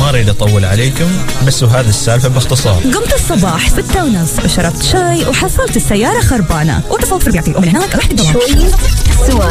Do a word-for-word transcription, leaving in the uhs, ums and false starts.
ما اريد اطول عليكم، بس وهذه السالفه باختصار. قمت الصباح ستة ونص وشربت شاي وحصلت السياره خربانه، وانت فوق في ربيعتي ومن هناك رحت الدوام.